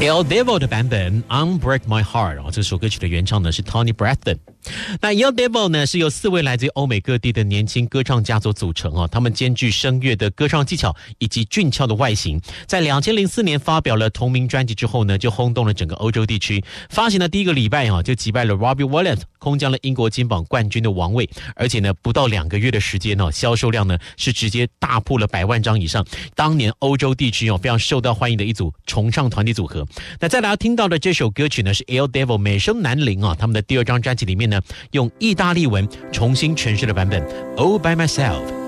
El Devil 的版本 Unbreak My Heart 这首歌曲的原唱呢是 Tony Braxton。那 El Devil 呢是由4位来自于欧美各地的年轻歌唱家所组成他们兼具声乐的歌唱技巧以及俊俏的外形，在2004年发表了同名专辑之后呢，就轰动了整个欧洲地区。发行的第一个礼拜就击败了 Robbie Williams， 空降了英国金榜冠军的王位，而且呢不到2个月的时间销售量呢是直接大破了100万张以上。当年欧洲地区非常受到欢迎的一组重唱团体组合。那再来要听到的这首歌曲呢是 El Devil 美声南伶他们的第2张专辑里面呢用意大利文重新诠释的版本 All by Myself。